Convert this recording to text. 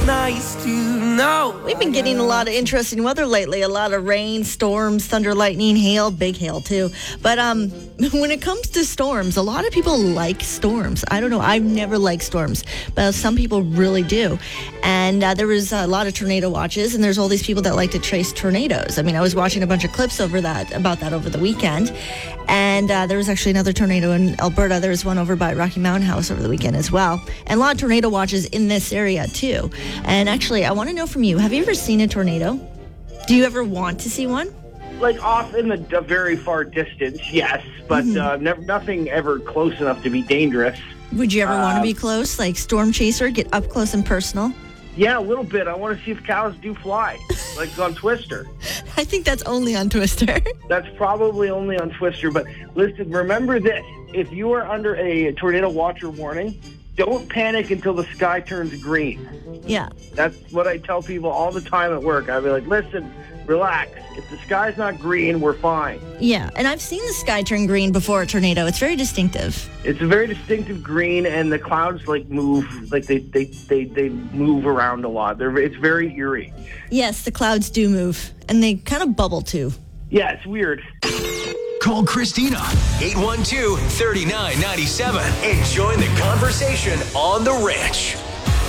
nice to know. We've been getting a lot of interesting weather lately. A lot of rain, storms, thunder, lightning, hail, big hail too. But when it comes to storms, a lot of people like storms. I don't know. I've never liked storms, but some people really do. And there was a lot of tornado watches, and there's all these people that like to trace tornadoes. I mean, I was watching a bunch of clips about that over the weekend. And there was actually another tornado in Alberta. There was one over by Rocky Mountain House over the weekend as well. And a lot of tornado watches in this area too. And actually, I want to know from you, have you ever seen a tornado? Do you ever want to see one? Like off in the very far distance, yes, but nothing ever close enough to be dangerous. Would you ever want to be close, like Storm Chaser, get up close and personal? Yeah, a little bit. I want to see if cows do fly, like on Twister. I think that's only on Twister. That's probably only on Twister, but listen, remember this. If you are under a tornado watch or warning, don't panic until the sky turns green. Yeah. That's what I tell people all the time at work. I'll be like, listen, relax. If the sky's not green, we're fine. Yeah, and I've seen the sky turn green before a tornado. It's very distinctive. It's a very distinctive green, and the clouds move, they move around a lot. It's very eerie. Yes, the clouds do move, and they kind of bubble too. Yeah, it's weird. Call Christina, 812-3997, and join the conversation on The Ranch.